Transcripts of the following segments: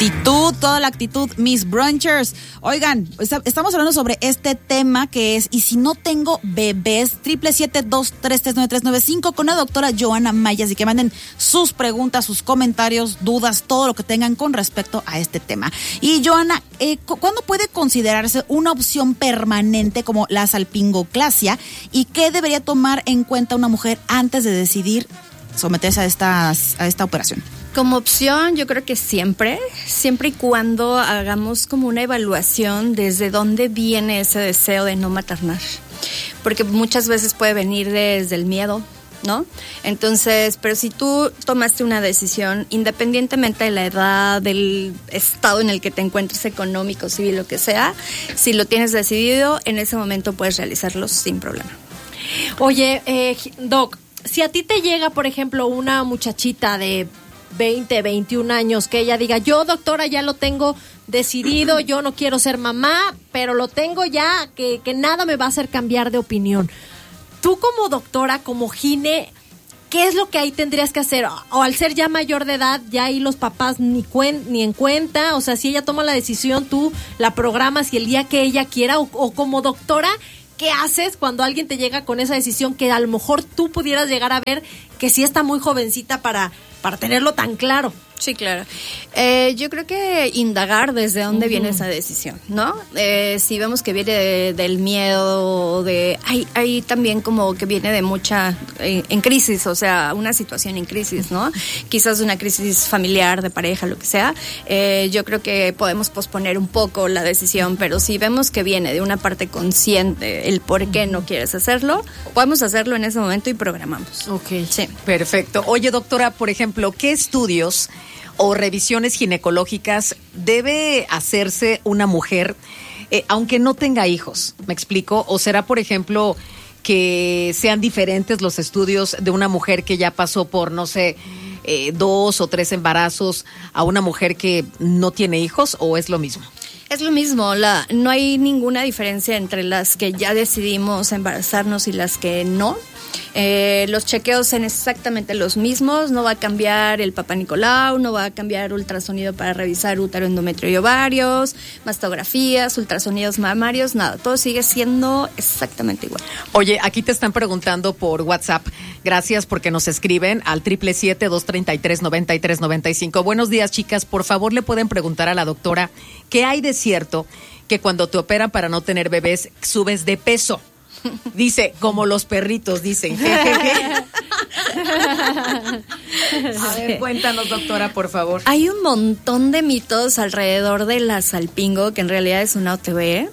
Toda la actitud, mis brunchers. Oigan, estamos hablando sobre este tema que es, ¿y si no tengo bebés? 777-233-9395 con la doctora Joana Mayas, y que manden sus preguntas, sus comentarios, dudas, todo lo que tengan con respecto a este tema. Y Joana, ¿cuándo puede considerarse una opción permanente como la salpingoclasia y qué debería tomar en cuenta una mujer antes de decidir someterse a esta operación? Como opción, yo creo que siempre y cuando hagamos como una evaluación desde dónde viene ese deseo de no maternar. Porque muchas veces puede venir desde el miedo, ¿no? Entonces, pero si tú tomaste una decisión, independientemente de la edad, del estado en el que te encuentres económico, civil, lo que sea, si lo tienes decidido, en ese momento puedes realizarlo sin problema. Oye, Doc, si a ti te llega, por ejemplo, una muchachita de 20, 21 años, que ella diga, yo doctora ya lo tengo decidido, yo no quiero ser mamá, pero lo tengo ya, que nada me va a hacer cambiar de opinión. Tú como doctora, como gine, ¿qué es lo que ahí tendrías que hacer? O al ser ya mayor de edad, ya ahí los papás ni en cuenta, o sea, si ella toma la decisión, tú la programas y el día que ella quiera, o como doctora, ¿qué haces cuando alguien te llega con esa decisión que a lo mejor tú pudieras llegar a ver que sí está muy jovencita para tenerlo tan claro? Sí, claro. Yo creo que indagar desde dónde viene esa decisión, ¿no? Si vemos que viene del miedo, hay también como que viene de mucha, en crisis, o sea, una situación en crisis, ¿no? Quizás una crisis familiar, de pareja, lo que sea. Yo creo que podemos posponer un poco la decisión, pero si vemos que viene de una parte consciente, el por qué no quieres hacerlo, podemos hacerlo en ese momento y programamos. Ok. Sí. Perfecto. Oye, doctora, por ejemplo, ¿qué estudios o revisiones ginecológicas debe hacerse una mujer aunque no tenga hijos? ¿Me explico? ¿O será, por ejemplo, que sean diferentes los estudios de una mujer que ya pasó por, no sé, 2 o 3 embarazos a una mujer que no tiene hijos, o es lo mismo? Es lo mismo, no hay ninguna diferencia entre las que ya decidimos embarazarnos y las que no. Los chequeos son exactamente los mismos, no va a cambiar el Papá Nicolau, no va a cambiar ultrasonido para revisar útero, endometrio y ovarios, mastografías, ultrasonidos mamarios, nada, todo sigue siendo exactamente igual. Oye, aquí te están preguntando por WhatsApp, gracias porque nos escriben al 777-233-9395. Buenos días, chicas, por favor le pueden preguntar a la doctora, ¿qué hay de cierto que cuando te operan para no tener bebés subes de peso? Dice, como los perritos, dicen. A ver, cuéntanos, doctora, por favor. Hay un montón de mitos alrededor de la salpingo, que en realidad es una OTB.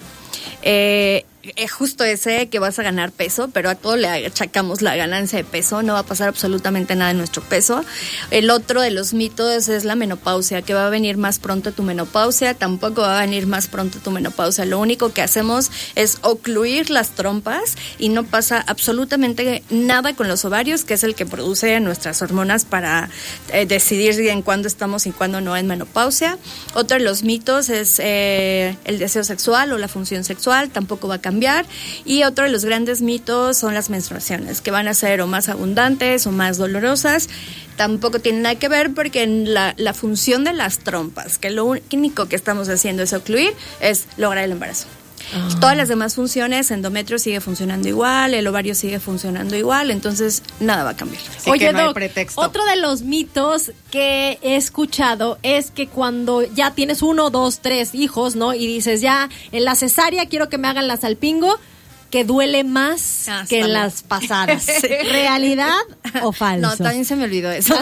Es justo ese, que vas a ganar peso, pero a todo le achacamos la ganancia de peso, no va a pasar absolutamente nada en nuestro peso. El otro de los mitos es la menopausia, que va a venir más pronto tu menopausia, tampoco va a venir más pronto tu menopausia. Lo único que hacemos es ocluir las trompas y no pasa absolutamente nada con los ovarios, que es el que produce nuestras hormonas para decidir en cuándo estamos y cuándo no en menopausia. Otro de los mitos es el deseo sexual o la función sexual, tampoco va a cambiar. Y otro de los grandes mitos son las menstruaciones, que van a ser o más abundantes o más dolorosas. Tampoco tiene nada que ver, porque en la función de las trompas, que lo único que estamos haciendo es ocluir, es lograr el embarazo. Todas las demás funciones, endometrio sigue funcionando igual, el ovario sigue funcionando igual, entonces nada va a cambiar. Oye, Doc, otro de los mitos que he escuchado es que cuando ya tienes 1, 2, 3 hijos, ¿no? Y dices, ya en la cesárea quiero que me hagan la salpingo, que duele más que en las pasadas. Sí. ¿Realidad o falso? No, también se me olvidó eso.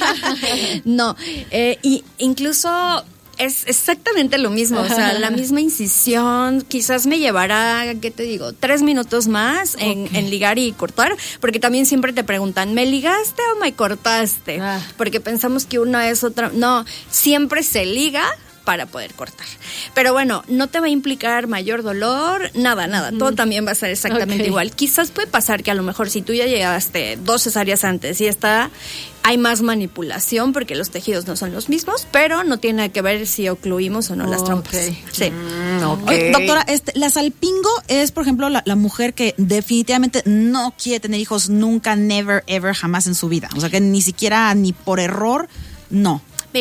No, y incluso es exactamente lo mismo, o sea, la misma incisión, quizás me llevará, ¿qué te digo? 3 minutos más en ligar y cortar, porque también siempre te preguntan, ¿me ligaste o me cortaste? Porque pensamos que una es otra, no, siempre se liga para poder cortar. Pero bueno, no te va a implicar mayor dolor, nada, todo también va a ser exactamente igual. Quizás puede pasar que a lo mejor si tú ya llegaste 2 cesáreas antes y hay más manipulación porque los tejidos no son los mismos, pero no tiene nada que ver si ocluimos o no las trompas. Sí. Doctora, la salpingo es, por ejemplo, la mujer que definitivamente no quiere tener hijos nunca, never, ever, jamás en su vida. O sea, que ni siquiera, ni por error, no. Mira,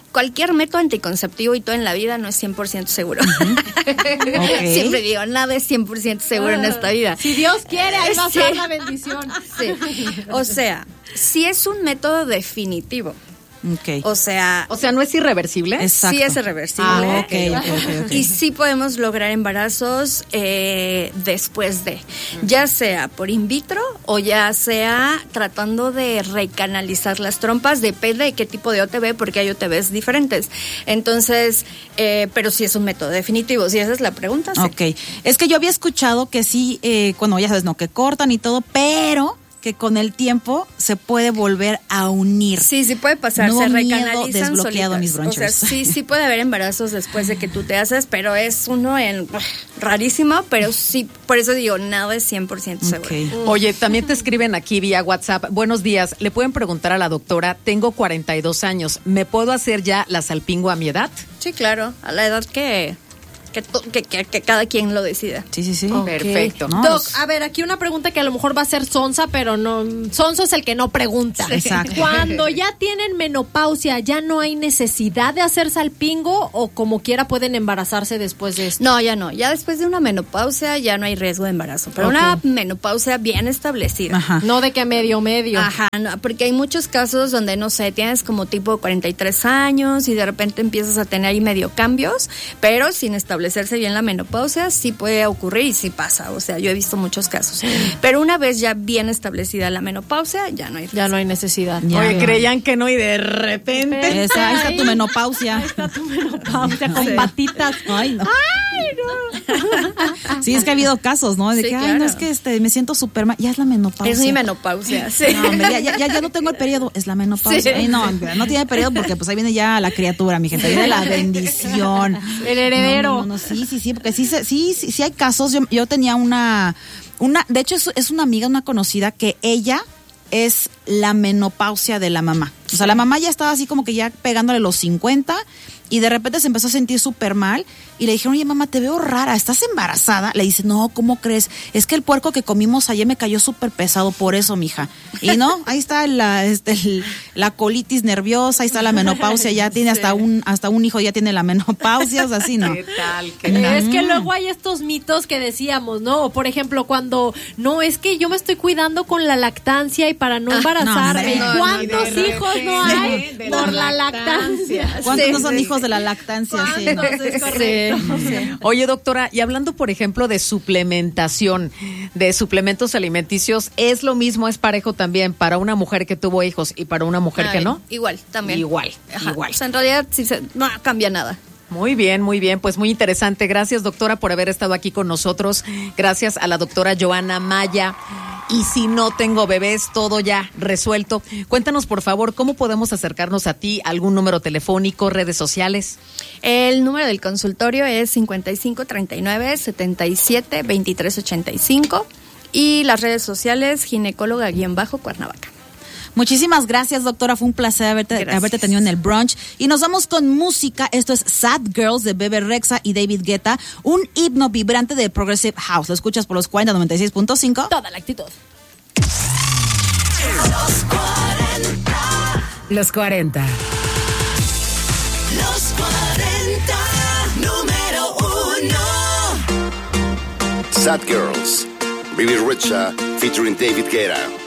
cualquier método anticonceptivo y todo en la vida no es 100% seguro. Ok. Siempre digo, nada es 100% seguro en esta vida. Si Dios quiere, ahí va a Sí. estar la bendición. Sí. O sea, si es un método definitivo, Ok. o sea, ¿no es irreversible? Exacto. sí es irreversible. Ah, ok. Y sí podemos lograr embarazos después de, ya sea por in vitro o ya sea tratando de recanalizar las trompas, depende de qué tipo de OTB, porque hay OTBs diferentes. Entonces, pero sí es un método definitivo, si esa es la pregunta. Sí. Ok. Es que yo había escuchado que sí, bueno, ya sabes, no, que cortan y todo, pero que con el tiempo se puede volver a unir. Sí, sí puede pasar, Nuevo se miedo recanalizan desbloqueado, solitas. mis O sea, bronchers. sí puede haber embarazos después de que tú te haces, pero es uno rarísimo, pero sí, por eso digo, nada es 100% seguro. Ok. Oye, también te escriben aquí vía WhatsApp. Buenos días, le pueden preguntar a la doctora, tengo 42 años, ¿me puedo hacer ya la salpingo a mi edad? Sí, claro, a la edad que cada quien lo decida. Sí. Ok. Perfecto. No, Doc, pues- a ver, aquí una pregunta que a lo mejor va a ser sonsa, pero no. Sonso es el que no pregunta. Sí. Exacto. Cuando ya tienen menopausia, ¿ya no hay necesidad de hacer salpingo o como quiera pueden embarazarse después de esto? No, ya no. Ya después de una menopausia ya no hay riesgo de embarazo. Pero Ok. una menopausia bien establecida. Ajá. No de que medio. Ajá, no, porque hay muchos casos donde, no sé, tienes como tipo 43 años y de repente empiezas a tener ahí medio cambios, pero sin establecerse bien la menopausia, sí puede ocurrir y sí pasa. O sea, yo he visto muchos casos. Pero una vez ya bien establecida la menopausia, ya no hay riesgo. Ya no hay necesidad. Ya. Oye, creían que no y de repente... Ahí está tu menopausia. Ahí está tu menopausia con patitas. Ay, no. Sí, es que ha habido casos, ¿no? De Sí, que, ay, claro. no, es que me siento súper mal. Ya es la menopausia. Es mi menopausia, sí. No, hombre, ya no tengo el periodo, es la menopausia. Sí. Ay, no tiene periodo porque pues ahí viene ya la criatura, mi gente, viene la bendición. El heredero. No, sí, porque sí hay casos. Yo tenía una, de hecho es una amiga, una conocida, que ella es la menopausia de la mamá. O sea, la mamá ya estaba así como que ya pegándole los 50 y de repente se empezó a sentir súper mal y le dijeron, oye mamá, te veo rara, ¿estás embarazada? Le dice, no, ¿cómo crees? Es que el puerco que comimos ayer me cayó súper pesado, por eso, mija. Y no, ahí está la colitis nerviosa, ahí está la menopausia, ya tiene hasta un hijo, ya tiene la menopausia, o sea, así, ¿no? ¿Qué tal? Es que luego hay estos mitos que decíamos, ¿no? Por ejemplo, cuando, no, es que yo me estoy cuidando con la lactancia y para no embarazarme. hombre. ¿Cuántos No, hijos no sí, hay de por la la lactancia? ¿Cuántos Sí, no son sí, hijos de la lactancia? Sí, ¿no? Es correcto. Oye, doctora, y hablando, por ejemplo, de suplementación, de suplementos alimenticios, ¿es lo mismo, es parejo también para una mujer que tuvo hijos y para una mujer que no? Igual, también. Igual. O sea, en realidad no cambia nada. Muy bien, pues muy interesante. Gracias, doctora, por haber estado aquí con nosotros. Gracias a la doctora Johanna Maya. Y si no tengo bebés, todo ya resuelto. Cuéntanos, por favor, ¿cómo podemos acercarnos a ti? ¿Algún número telefónico, redes sociales? El número del consultorio es 5539-77-2385 y las redes sociales ginecóloga_Cuernavaca. Muchísimas gracias, doctora. Fue un placer haberte tenido en el brunch. Y nos vamos con música. Esto es Sad Girls de Bebe Rexha y David Guetta, un himno vibrante de Progressive House. Lo escuchas por los 96.5. Toda la actitud. Los 40. Los 40, número 1. Sad Girls, Bebe Rexha featuring David Guetta.